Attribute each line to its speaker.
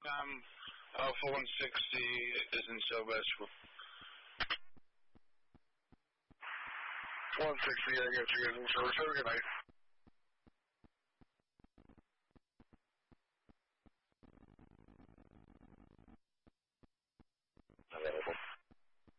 Speaker 1: Alpha 160 is in Southwest.
Speaker 2: 160, I got you guys in service. Have a good night.